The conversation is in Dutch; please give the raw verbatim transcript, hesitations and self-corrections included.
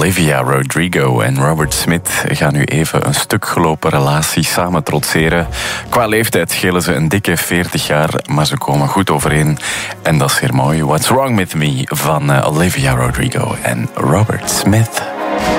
Olivia Rodrigo en Robert Smith gaan nu even een stuk gelopen relatie samen trotseren. Qua leeftijd schelen ze een dikke veertig jaar, maar ze komen goed overeen. En dat is heel mooi. What's Wrong With Me van Olivia Rodrigo en Robert Smith.